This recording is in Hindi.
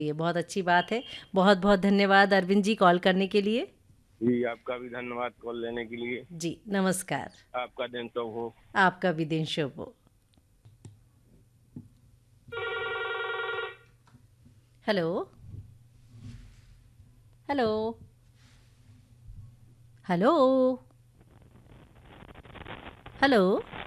ये बहुत अच्छी बात है। बहुत-बहुत धन्यवाद अरविंद जी कॉल करने के लिए। जी, आपका भी धन्यवाद कॉल लेने के लिए। जी, नमस्कार। आपका दिन शुभ हो। आपका भी दिन शुभ हो। Hello, hello, hello, hello.